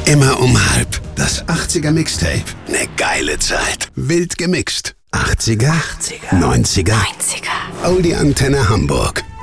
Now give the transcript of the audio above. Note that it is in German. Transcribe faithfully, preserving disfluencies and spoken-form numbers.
Immer um halb. Das achtziger Mixtape. Ne geile Zeit. Wild gemixt. achtziger, achtziger, neunziger. neunziger. Oldie Antenne Hamburg.